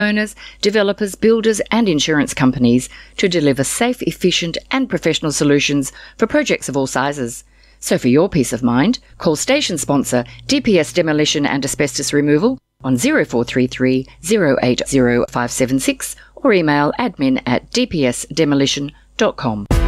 owners, developers, builders and insurance companies to deliver safe, efficient and professional solutions for projects of all sizes. So for your peace of mind, call station sponsor DPS Demolition and Asbestos Removal on 0433 080 576 or email admin@dpsdemolition.com.